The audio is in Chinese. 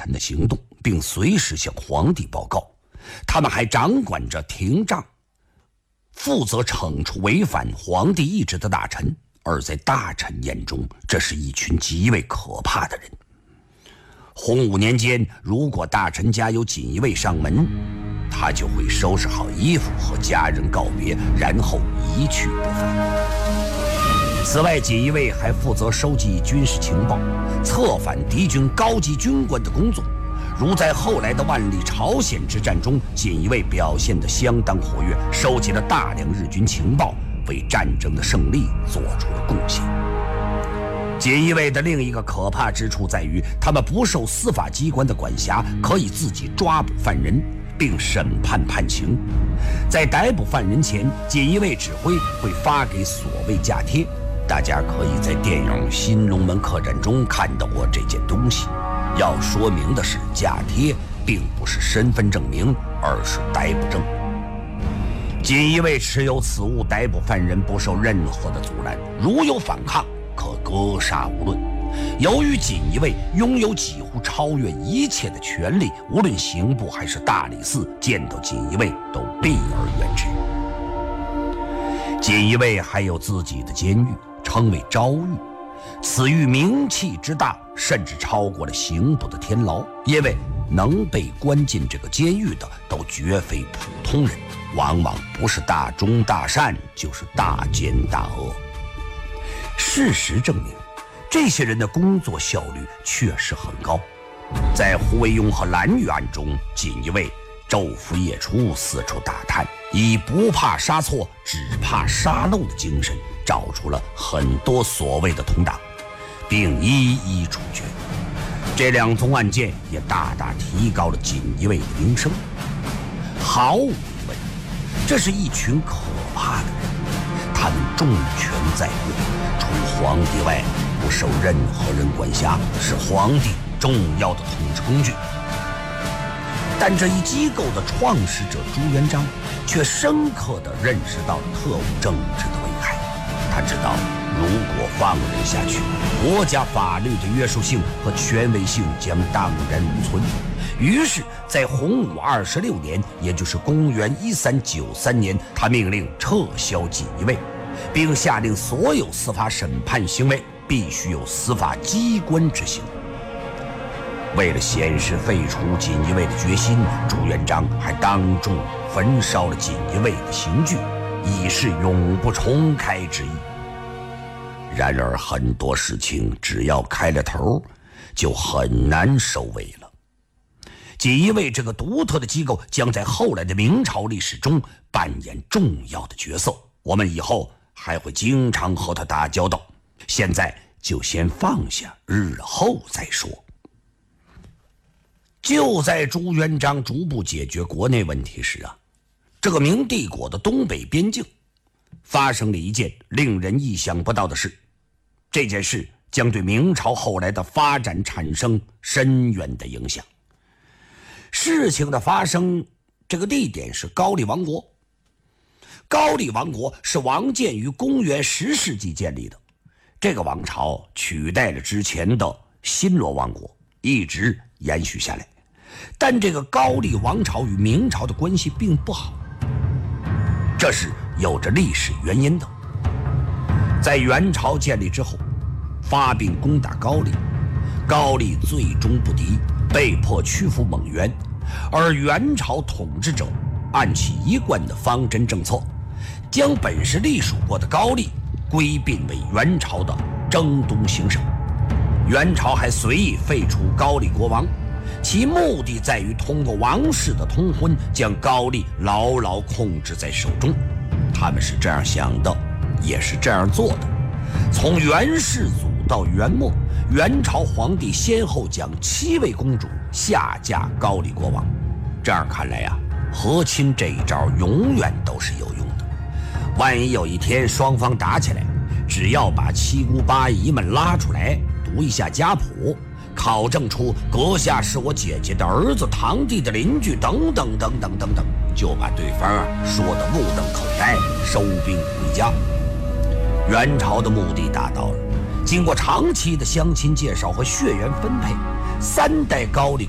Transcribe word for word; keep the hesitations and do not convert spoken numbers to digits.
臣的行动，并随时向皇帝报告。他们还掌管着廷杖，负责惩处违反皇帝意志的大臣，而在大臣眼中，这是一群极为可怕的人。洪武年间，如果大臣家有锦衣卫上门，他就会收拾好衣服和家人告别，然后一去不返。此外，锦衣卫还负责收集军事情报，策反敌军高级军官的工作。如在后来的万历朝鲜之战中，锦衣卫表现得相当活跃，收集了大量日军情报，为战争的胜利做出了贡献。锦衣卫的另一个可怕之处在于，他们不受司法机关的管辖，可以自己抓捕犯人并审判判刑。在逮捕犯人前，锦衣卫指挥会发给所谓假贴，大家可以在电影《新龙门客栈》中看到过这件东西。要说明的是，假贴并不是身份证明，而是逮捕证。锦衣卫持有此物逮捕犯人不受任何的阻拦，如有反抗，可格杀无论。由于锦衣卫拥有几乎超越一切的权力，无论刑部还是大理寺，见到锦衣卫都避而远之。锦衣卫还有自己的监狱，称为昭狱。此狱名气之大，甚至超过了刑部的天牢，因为能被关进这个监狱的都绝非普通人，往往不是大忠大善，就是大奸大恶。事实证明，这些人的工作效率确实很高。在胡惟庸和蓝玉案中，锦衣卫昼伏夜出，四处打探，以不怕杀错，只怕杀漏的精神，找出了很多所谓的同党，并一一处决。这两宗案件也大大提高了锦衣卫的名声。毫无疑问，这是一群可怕的人，他们重权在握，除皇帝外不受任何人管辖，是皇帝重要的统治工具。但这一机构的创始者朱元璋却深刻地认识到了特务政治的危害。他知道，如果放任下去，国家法律的约束性和权威性将荡然无存。于是在洪武二十六年，也就是公元一三九三年，他命令撤销锦衣卫，并下令所有司法审判行为必须由司法机关执行。为了显示废除锦衣卫的决心，朱元璋还当众焚烧了锦衣卫的刑具，以示永不重开之意。然而很多事情只要开了头，就很难收尾了。锦衣卫这个独特的机构将在后来的明朝历史中扮演重要的角色，我们以后还会经常和它打交道。现在就先放下，日后再说。就在朱元璋逐步解决国内问题时啊，这个明帝国的东北边境发生了一件令人意想不到的事。这件事将对明朝后来的发展产生深远的影响。事情的发生，这个地点是高丽王国。高丽王国是王建于公元十世纪建立的，这个王朝取代了之前的新罗王国，一直延续下来。但这个高丽王朝与明朝的关系并不好，这是有着历史原因的。在元朝建立之后，发兵攻打高丽，高丽最终不敌，被迫屈服蒙元，而元朝统治者按其一贯的方针政策，将本是隶属过的高丽归并为元朝的征东行省。元朝还随意废除高丽国王，其目的在于通过王室的通婚，将高丽牢牢控制在手中。他们是这样想的，也是这样做的。从元世祖到元末，元朝皇帝先后将七位公主下嫁高丽国王。这样看来呀、啊，和亲这一招永远都是有用的。万一有一天双方打起来，只要把七姑八姨们拉出来，读一下家谱，考证出阁下是我姐姐的儿子、堂弟的邻居等等等等等等，就把对方啊说得目瞪口呆，收兵回家。元朝的目的达到了。经过长期的相亲介绍和血缘分配，三代高丽